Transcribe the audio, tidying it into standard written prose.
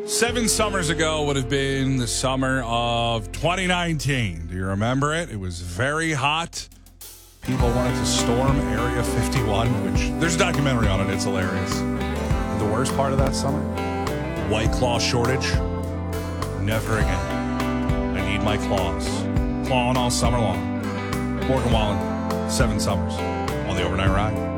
7 summers ago would have been the summer of 2019. Do you remember it? It was very hot. People wanted to storm Area 51, which there's a documentary on it. It's hilarious. The worst part of that summer? White Claw shortage. Never again. I need my claws. Clawing all summer long. Morgan Wallen, 7 summers on the Overnight Ride.